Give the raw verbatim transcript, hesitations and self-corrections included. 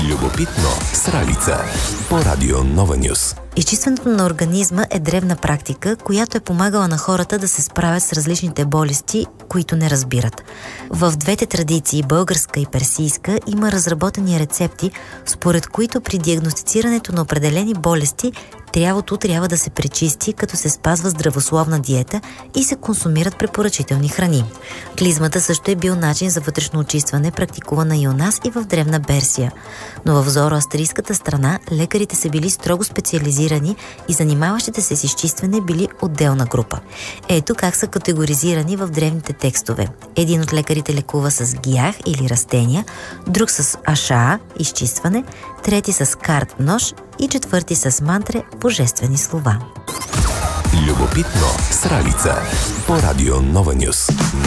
Любопитно с Ралица по Радио Нова Нюз. Изчистването на организма е древна практика, която е помагала на хората да се справят с различните болести, които не разбират. В двете традиции, българска и персийска, има разработени рецепти, според които при диагностицирането на определени болести тялото трябва да се пречисти, като се спазва здравословна диета и се консумират препоръчителни храни. Клизмата също е бил начин за вътрешно очистване, практикувана и у нас и в древна Персия. Но в зороастрийската страна лекарите са били строго специализирани и занимаващите се с изчистване били отделна група. Ето как са категоризирани в древните текстове. Един от лекарите лекува с гиях или растения, друг с ашаа – изчистване, трети с карт – нож и четвърти с мантре – божествени слова. Любопитно с Ралица по Радио Нова Нюз.